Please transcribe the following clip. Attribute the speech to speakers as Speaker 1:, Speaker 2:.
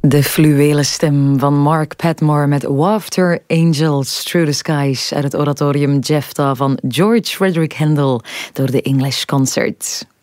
Speaker 1: De fluwelen stem van Mark Padmore met Wafter Angels Through the Skies uit het oratorium Jephthah van George Frederick Handel door de English Concert.